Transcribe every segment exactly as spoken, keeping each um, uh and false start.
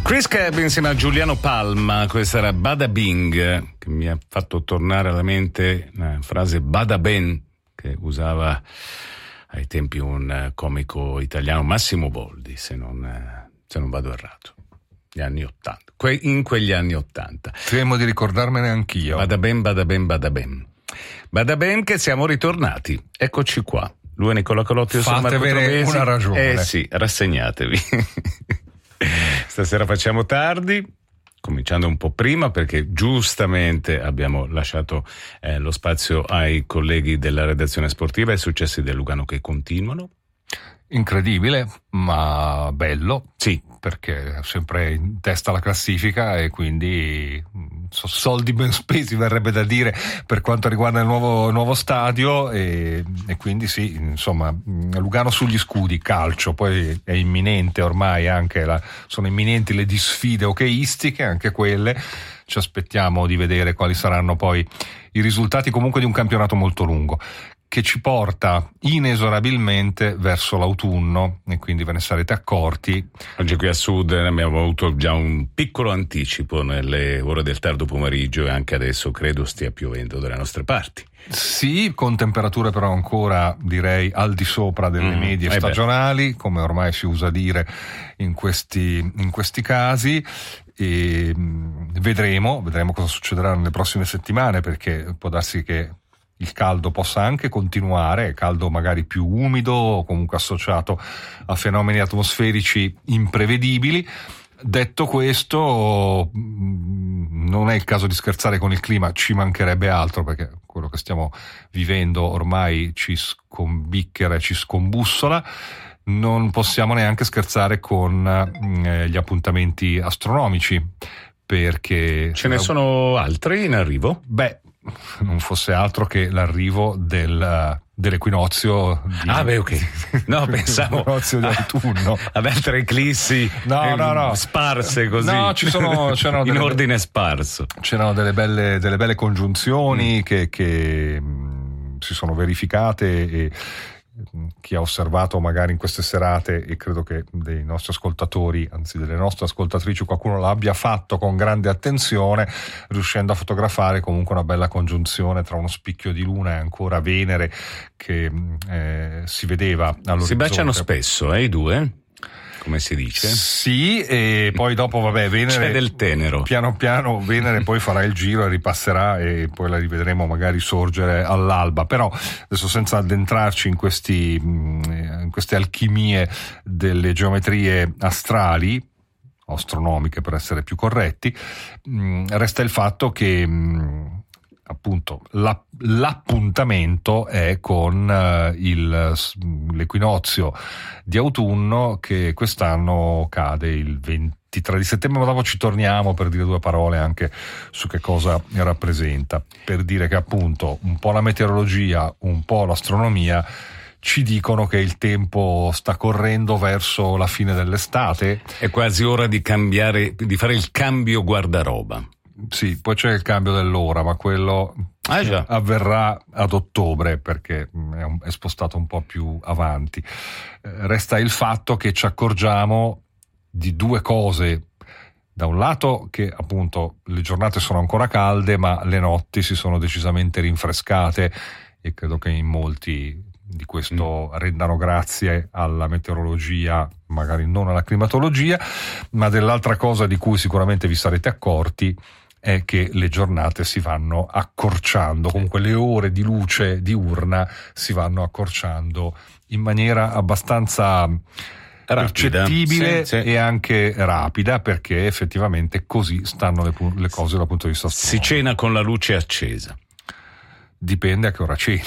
Chris Cab insieme a Giuliano Palma, questa era Bada Bing, che mi ha fatto tornare alla mente la frase Bada Ben che usava ai tempi un comico italiano, Massimo Boldi, se non, se non vado errato, gli anni ottanta, que- in quegli anni ottanta. Temo di ricordarmene anch'io. Bada Ben, Bada Ben, Bada Ben. Bada Ben che siamo ritornati, eccoci qua. Lui è Nicola Colotti, io sono Marco Fatevene Trovesi. una ragione. Eh sì, rassegnatevi. Stasera facciamo tardi, cominciando un po' prima perché giustamente abbiamo lasciato eh, lo spazio ai colleghi della redazione sportiva, ai successi del Lugano che continuano. Incredibile, ma bello. Sì. Perché è sempre in testa alla classifica e quindi so, soldi ben spesi, verrebbe da dire, per quanto riguarda il nuovo, nuovo stadio e, e quindi sì, insomma, Lugano sugli scudi, calcio, poi è imminente ormai anche la, sono imminenti le disfide hockeyistiche, anche quelle. Ci aspettiamo di vedere quali saranno poi i risultati comunque di un campionato molto lungo, che ci porta inesorabilmente verso l'autunno e quindi ve ne sarete accorti. Oggi qui a Sud abbiamo avuto già un piccolo anticipo nelle ore del tardo pomeriggio e anche adesso credo stia piovendo dalle nostre parti. Sì, con temperature però ancora direi al di sopra delle mm, medie eh stagionali, beh. come ormai si usa dire in questi, in questi casi. E vedremo, vedremo cosa succederà nelle prossime settimane, perché può darsi che il caldo possa anche continuare, caldo magari più umido o comunque associato a fenomeni atmosferici imprevedibili. Detto questo, non è il caso di scherzare con il clima, ci mancherebbe altro, perché quello che stiamo vivendo ormai ci scombicchera e ci scombussola. Non possiamo neanche scherzare con eh, gli appuntamenti astronomici, perché ce ne sono altri in arrivo? Beh, non fosse altro che l'arrivo del, dell'equinozio di, ah beh ok no pensavo l'equinozio di autunno ad altre eclissi no, eh, no, no. sparse così, no ci sono c'erano in delle, ordine sparso c'erano delle belle delle belle congiunzioni mm. che, che mh, si sono verificate e chi ha osservato magari in queste serate, e credo che dei nostri ascoltatori, anzi delle nostre ascoltatrici, qualcuno l'abbia fatto con grande attenzione, riuscendo a fotografare comunque una bella congiunzione tra uno spicchio di luna e ancora Venere che eh, si vedeva all'orizzonte. Si baciano spesso, eh, i due? Come si dice? Sì, e poi dopo vabbè Venere c'è del tenero, piano piano Venere poi farà il giro e ripasserà e poi la rivedremo magari sorgere all'alba. Però adesso, senza addentrarci in questi in queste alchimie delle geometrie astrali, astronomiche per essere più corretti, resta il fatto che appunto la, l'appuntamento è con uh, il, l'equinozio di autunno, che quest'anno cade il ventitré di settembre, ma dopo ci torniamo per dire due parole anche su che cosa rappresenta, per dire che appunto un po' la meteorologia, un po' l'astronomia ci dicono che il tempo sta correndo verso la fine dell'estate. È quasi ora di cambiare, di fare il cambio guardaroba. Sì, poi c'è il cambio dell'ora, ma quello ah, già. avverrà ad ottobre, perché è, un, è spostato un po' più avanti. Eh, resta il fatto che ci accorgiamo di due cose. Da un lato che appunto le giornate sono ancora calde, ma le notti si sono decisamente rinfrescate, e credo che in molti di questo mm. rendano grazie alla meteorologia, magari non alla climatologia. Ma dell'altra cosa di cui sicuramente vi sarete accorti è che le giornate si vanno accorciando, comunque le ore di luce diurna si vanno accorciando in maniera abbastanza rapida, percettibile sì, sì. e anche rapida, perché effettivamente così stanno le, le cose dal punto di vista astronomico. Si cena con la luce accesa. Dipende a che ora ceni.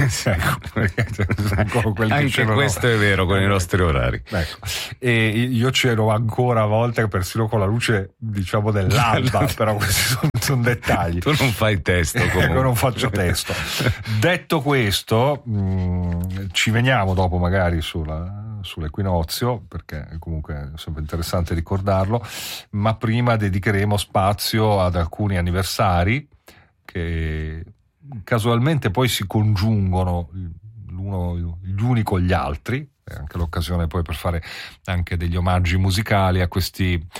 ecco, anche questo è vero con i nostri orari. Ecco. E io ceno ancora a volte persino con la luce, diciamo, dell'alba, però questi sono, sono dettagli. Tu non fai testo comunque. Ecco, non faccio testo. Detto questo, mh, ci veniamo dopo magari sulla, sull'equinozio, perché comunque è sempre interessante ricordarlo, ma prima dedicheremo spazio ad alcuni anniversari che casualmente poi si congiungono l'uno, gli uni con gli altri. È anche l'occasione poi per fare anche degli omaggi musicali a questi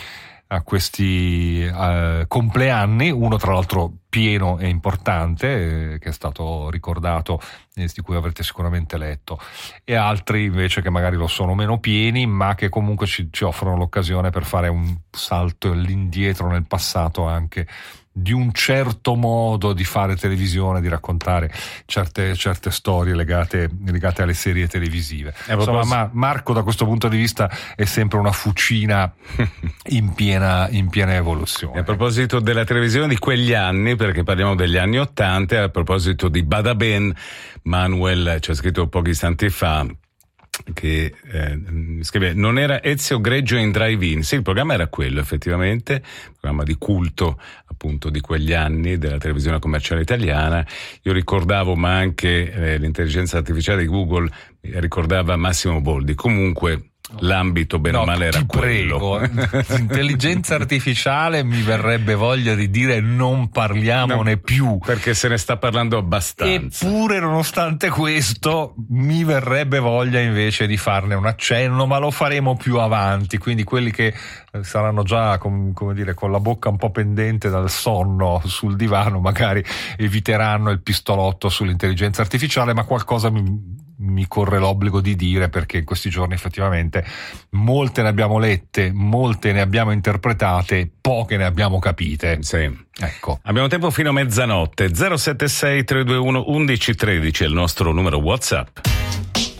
a questi uh, compleanni, uno tra l'altro pieno e importante, eh, che è stato ricordato e di cui avrete sicuramente letto, e altri invece che magari lo sono meno pieni, ma che comunque ci, ci offrono l'occasione per fare un salto all'indietro nel passato anche di un certo modo di fare televisione, di raccontare certe, certe storie legate, legate alle serie televisive. Insomma, ma Marco da questo punto di vista è sempre una fucina in piena, in piena evoluzione. A proposito della televisione di quegli anni, perché parliamo degli anni Ottanta, a proposito di Bada Ben, Manuel ci ha scritto pochi istanti fa che eh, scrive: non era Ezio Greggio in drive-in? Sì, il programma era quello effettivamente, il programma di culto appunto di quegli anni della televisione commerciale italiana. Io ricordavo, ma anche eh, l'intelligenza artificiale di Google ricordava Massimo Boldi. Comunque l'ambito bene o no, male era ti quello. Prego. Intelligenza artificiale mi verrebbe voglia di dire non parliamone no, più, perché se ne sta parlando abbastanza. Eppure nonostante questo mi verrebbe voglia invece di farne un accenno, ma lo faremo più avanti, quindi quelli che saranno già com, come dire con la bocca un po' pendente dal sonno sul divano magari eviteranno il pistolotto sull'intelligenza artificiale, ma qualcosa mi mi corre l'obbligo di dire, perché in questi giorni effettivamente molte ne abbiamo lette, molte ne abbiamo interpretate, poche ne abbiamo capite. Sì. Ecco. Abbiamo tempo fino a mezzanotte. zero sette sei tre due uno uno uno uno tre zero è il nostro numero WhatsApp.